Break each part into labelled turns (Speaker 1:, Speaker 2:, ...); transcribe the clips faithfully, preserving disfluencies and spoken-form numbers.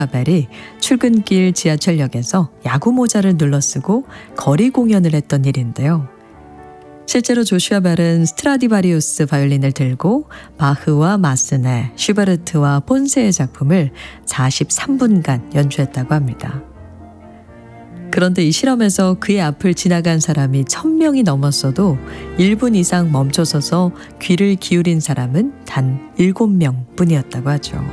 Speaker 1: 벨이 출근길 지하철역에서 야구 모자를 눌러쓰고 거리 공연을 했던 일인데요. 실제로 조슈아 벨은 스트라디바리우스 바이올린을 들고 바흐와 마스네, 슈베르트와 폰세의 작품을 사십삼 분간 연주했다고 합니다. 그런데 이 실험에서 그의 앞을 지나간 사람이 천 명이 넘었어도 일 분 이상 멈춰서서 귀를 기울인 사람은 단 일곱 명 뿐이었다고 하죠.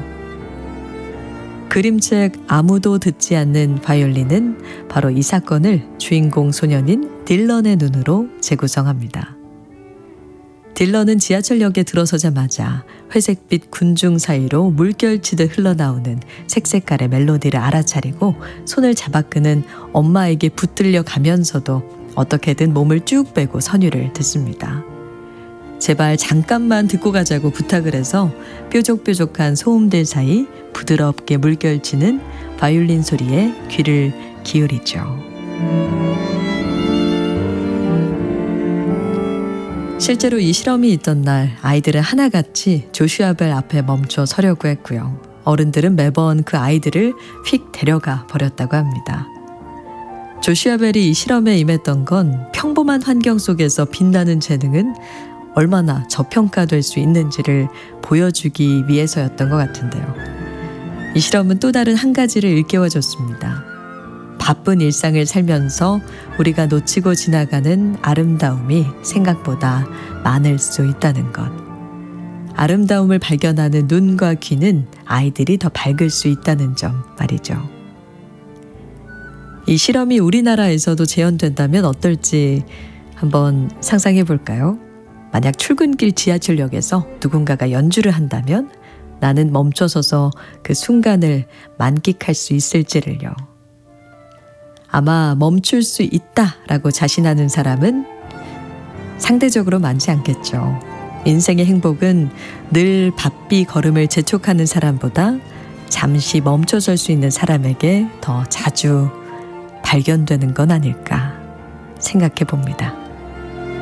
Speaker 1: 그림책 아무도 듣지 않는 바이올린은 바로 이 사건을 주인공 소년인 딜런의 눈으로 재구성합니다. 딜런은 지하철역에 들어서자마자 회색빛 군중 사이로 물결치듯 흘러나오는 색색깔의 멜로디를 알아차리고 손을 잡아 끄는 엄마에게 붙들려 가면서도 어떻게든 몸을 쭉 빼고 선율을 듣습니다. 제발 잠깐만 듣고 가자고 부탁을 해서 뾰족뾰족한 소음들 사이 부드럽게 물결치는 바이올린 소리에 귀를 기울이죠. 실제로 이 실험이 있던 날 아이들은 하나같이 조슈아 벨 앞에 멈춰 서려고 했고요. 어른들은 매번 그 아이들을 휙 데려가 버렸다고 합니다. 조슈아 벨이 이 실험에 임했던 건 평범한 환경 속에서 빛나는 재능은 얼마나 저평가될 수 있는지를 보여주기 위해서였던 것 같은데요. 이 실험은 또 다른 한 가지를 일깨워줬습니다. 바쁜 일상을 살면서 우리가 놓치고 지나가는 아름다움이 생각보다 많을 수 있다는 것. 아름다움을 발견하는 눈과 귀는 아이들이 더 밝을 수 있다는 점 말이죠. 이 실험이 우리나라에서도 재현된다면 어떨지 한번 상상해 볼까요? 만약 출근길 지하철역에서 누군가가 연주를 한다면 나는 멈춰서서 그 순간을 만끽할 수 있을지를요. 아마 멈출 수 있다라고 자신하는 사람은 상대적으로 많지 않겠죠. 인생의 행복은 늘 바삐 걸음을 재촉하는 사람보다 잠시 멈춰설 수 있는 사람에게 더 자주 발견되는 건 아닐까 생각해 봅니다.